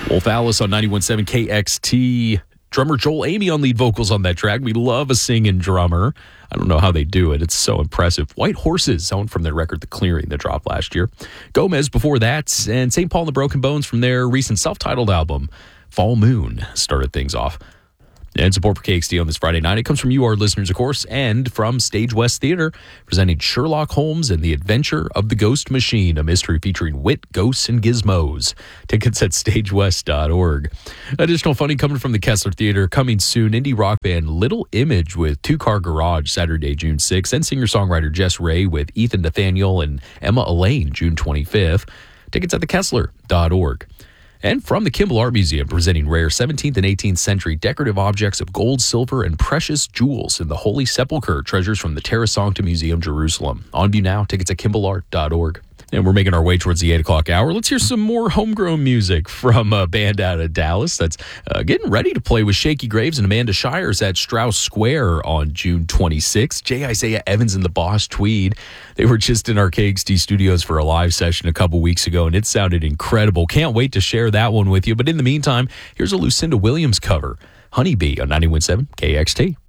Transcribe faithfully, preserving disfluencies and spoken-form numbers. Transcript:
Wolf Alice on ninety-one point seven K X T. Drummer Joel Amy on lead vocals on that track. We love a singing drummer. I don't know how they do it. It's so impressive. White Horses, owned from their record The Clearing that dropped last year. Gomez before that, and Saint Paul and the Broken Bones from their recent self-titled album, Fall Moon, started things off. And support for K X T on this Friday night. It comes from you, our listeners, of course, and from Stage West Theater, presenting Sherlock Holmes and the Adventure of the Ghost Machine, a mystery featuring wit, ghosts, and gizmos. Tickets at stage west dot org. Additional funding coming from the Kessler Theater. Coming soon, indie rock band Little Image with Two Car Garage, Saturday, June sixth, and singer-songwriter Jess Ray with Ethan Nathaniel and Emma Elaine, June twenty-fifth. Tickets at the kessler dot org. And from the Kimball Art Museum, presenting rare seventeenth and eighteenth century decorative objects of gold, silver, and precious jewels in the Holy Sepulchre, treasures from the Terra Sancta Museum, Jerusalem. On view now, tickets at kimball art dot org. And we're making our way towards the eight o'clock hour. Let's hear some more homegrown music from a band out of Dallas that's uh, getting ready to play with Shaky Graves and Amanda Shires at Strauss Square on June twenty-sixth. J. Isaiah Evans and the Boss Tweed. They were just in our K X T studios for a live session a couple weeks ago, and it sounded incredible. Can't wait to share that one with you. But in the meantime, here's a Lucinda Williams cover, Honeybee on ninety-one point seven K X T.